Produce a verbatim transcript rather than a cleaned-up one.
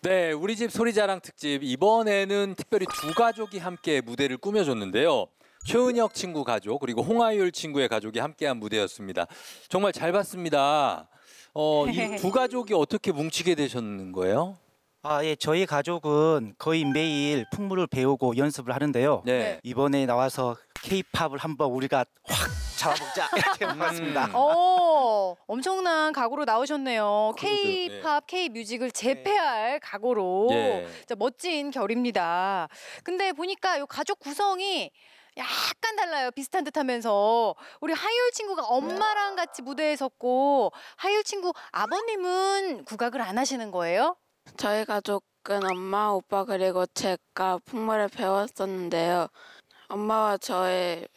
네, 우리 집 소리자랑 특집 이번에는 특별히 두 가족이 함께 무대를 꾸며줬는데요. 최은혁 친구 가족 그리고 홍하율 친구의 가족이 함께한 무대였습니다. 정말 잘 봤습니다. 어, 이 두 가족이 어떻게 뭉치게 되셨는 거예요? 아, 예, 저희 가족은 거의 매일 풍물을 배우고 연습을 하는데요. 네. 이번에 나와서 케이팝을 한번 우리가 확 잡아먹자 이렇게 해봤습니다. 음. 어, 엄청난 각오로 나오셨네요. 그러게요. K-팝, K-뮤직을 재패할 각오로. 예. 진짜 멋진 결입니다. 근데 보니까 이 가족 구성이 약간 달라요. 비슷한 듯 하면서. 우리 하율 친구가 엄마랑 같이 무대에 섰고, 하율 친구 아버님은 국악을 안 하시는 거예요? 저희 가족은 엄마, 오빠 그리고 제가 풍물을 배웠었는데요. 엄마와 저의